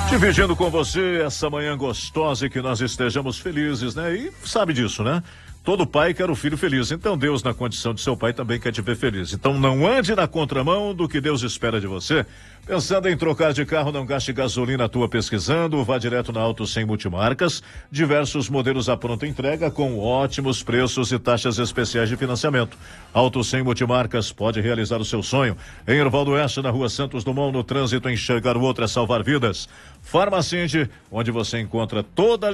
Dividindo com você essa manhã gostosa e que nós estejamos felizes, né? E sabe disso, né? Todo pai quer o filho feliz, então Deus, na condição de seu pai, também quer te ver feliz. Então não ande na contramão do que Deus espera de você. Pensando em trocar de carro, não gaste gasolina à toa pesquisando, vá direto na Auto 100 Multimarcas, diversos modelos à pronta entrega com ótimos preços e taxas especiais de financiamento. Auto 100 Multimarcas pode realizar o seu sonho. Em Ervaldo Oeste, na Rua Santos Dumont, no trânsito, enxergar o outro é salvar vidas. Farmacinde, onde você encontra toda a